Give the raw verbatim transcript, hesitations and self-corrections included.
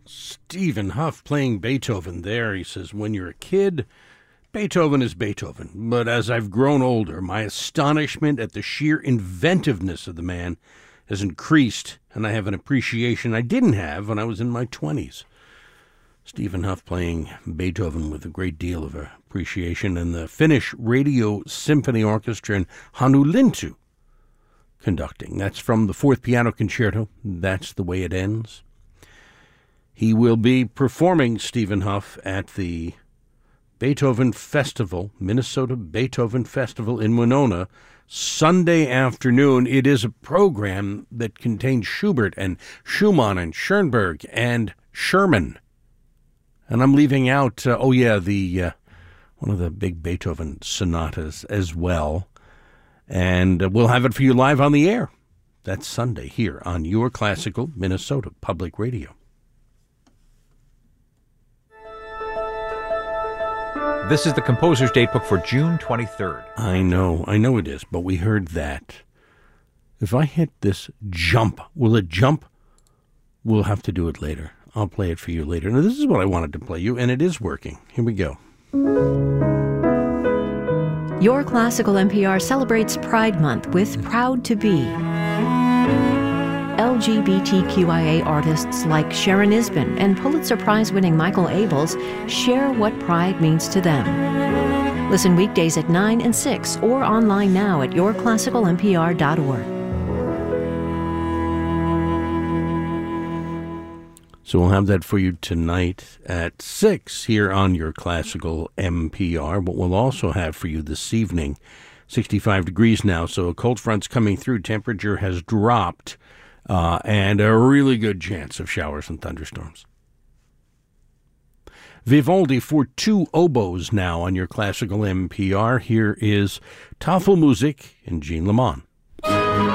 Stephen Huff playing Beethoven there. He says, when you're a kid, Beethoven is Beethoven. But as I've grown older, my astonishment at the sheer inventiveness of the man has increased, and I have an appreciation I didn't have when I was in my twenties. Stephen Huff playing Beethoven with a great deal of appreciation, and the Finnish Radio Symphony Orchestra in Hannu Lintu conducting. That's from the Fourth Piano Concerto. That's the way it ends. He will be performing, Stephen Huff, at the Beethoven Festival, Minnesota Beethoven Festival in Winona, Sunday afternoon. It is a program that contains Schubert and Schumann and Schoenberg and Sherman. And I'm leaving out, uh, oh yeah, the uh, one of the big Beethoven sonatas as well. And uh, we'll have it for you live on the air. That's Sunday here on Your Classical Minnesota Public Radio. This is the composer's datebook for June twenty-third. I know, I know it is, but we heard that. If I hit this jump, will it jump? We'll have to do it later. I'll play it for you later. Now, this is what I wanted to play you, and it is working. Here we go. Your Classical N P R celebrates Pride Month with Proud to Be. L G B T Q I A artists like Sharon Isbin and Pulitzer Prize-winning Michael Abels share what pride means to them. Listen weekdays at nine and six or online now at your classical n p r dot org. So we'll have that for you tonight at six here on Your Classical N P R. But we'll also have for you this evening, sixty-five degrees now, so a cold front's coming through. Temperature has dropped. Uh, and a really good chance of showers and thunderstorms. Vivaldi for two oboes now on Your Classical N P R. Here is Tafelmusik in Jean Lamont.